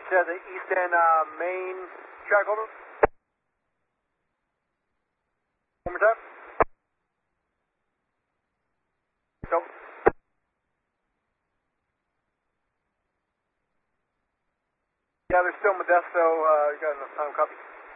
to the east end main track, over. One more time. So. Yeah, they're still Modesto. You got enough time, copy.